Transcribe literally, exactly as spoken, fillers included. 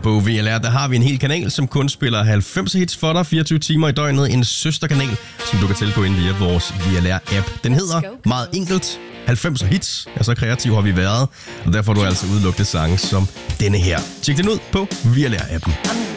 på V L R, der har vi en hel kanal, som kun spiller halvfems hits for dig fireogtyve timer i døgnet. En søsterkanal, som du kan tilgå ind via vores V L R-app. Den hedder meget enkelt halvfems hits. Ja, så kreativ har vi været, og derfor er du altså udelukket sange som denne her. Tjek den ud på V L R-appen.